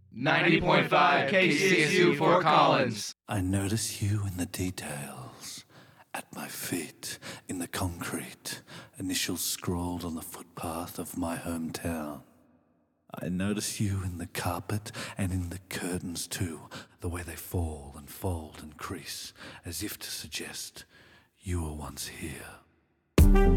90.5 KCSU Fort Collins. I notice you in the details. At my feet, in the concrete, initials scrawled on the footpath of my hometown. I notice you in the carpet and in the curtains too, the way they fall and fold and crease, as if to suggest you were once here.